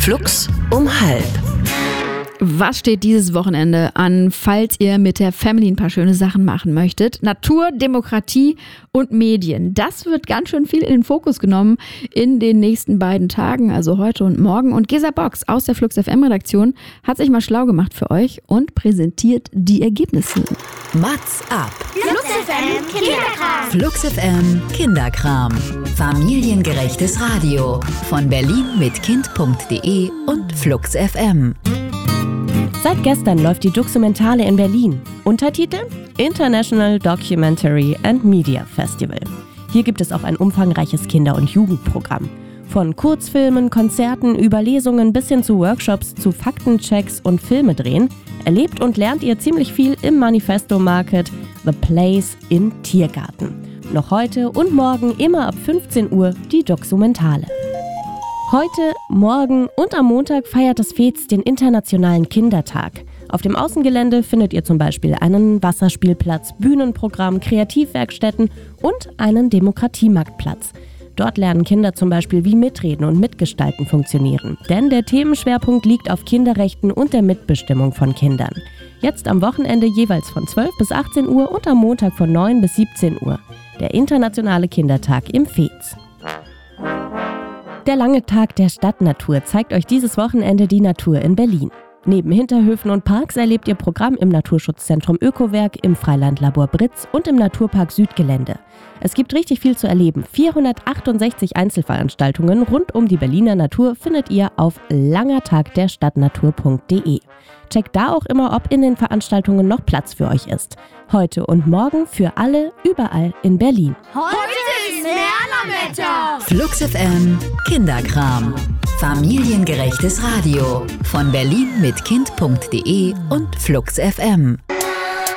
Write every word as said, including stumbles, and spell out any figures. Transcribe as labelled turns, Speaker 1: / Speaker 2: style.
Speaker 1: Flux um halb.
Speaker 2: Was steht dieses Wochenende an, falls ihr mit der Family ein paar schöne Sachen machen möchtet? Natur, Demokratie und Medien. Das wird ganz schön viel in den Fokus genommen in den nächsten beiden Tagen, also heute und morgen. Und Gesa Box aus der Flux F M-Redaktion hat sich mal schlau gemacht für euch und präsentiert die Ergebnisse.
Speaker 1: Mats ab.
Speaker 3: Flux F M Kinderkram.
Speaker 1: Flux F M Kinderkram. Familiengerechtes Radio. Von Berlin mit Kind punkt de und Flux F M.
Speaker 4: Seit gestern läuft die Duxumentale in Berlin. Untertitel: International Documentary and Media Festival. Hier gibt es auch ein umfangreiches Kinder- und Jugendprogramm. Von Kurzfilmen, Konzerten, über Lesungen bis hin zu Workshops, zu Faktenchecks und Filmedrehen erlebt und lernt ihr ziemlich viel im Manifesto Market The Place in Tiergarten. Noch heute und morgen immer ab fünfzehn Uhr die Duxumentale. Heute, morgen und am Montag feiert das F E Z den Internationalen Kindertag. Auf dem Außengelände findet ihr zum Beispiel einen Wasserspielplatz, Bühnenprogramm, Kreativwerkstätten und einen Demokratiemarktplatz. Dort lernen Kinder zum Beispiel, wie Mitreden und Mitgestalten funktionieren. Denn der Themenschwerpunkt liegt auf Kinderrechten und der Mitbestimmung von Kindern. Jetzt am Wochenende jeweils von zwölf bis achtzehn Uhr und am Montag von neun bis siebzehn Uhr. Der Internationale Kindertag im F E Z. Der lange Tag der Stadtnatur zeigt euch dieses Wochenende die Natur in Berlin. Neben Hinterhöfen und Parks erlebt ihr Programm im Naturschutzzentrum Ökowerk, im Freilandlabor Britz und im Naturpark Südgelände. Es gibt richtig viel zu erleben. vierhundertachtundsechzig Einzelveranstaltungen rund um die Berliner Natur findet ihr auf langertagderstadtnatur punkt de. Checkt da auch immer, ob in den Veranstaltungen noch Platz für euch ist. Heute und morgen für alle, überall in Berlin.
Speaker 3: Heute ist Lernerwetter.
Speaker 1: Flux F M Kinderkram. Familiengerechtes Radio. Von Berlin mit Kind punkt de und Flux F M.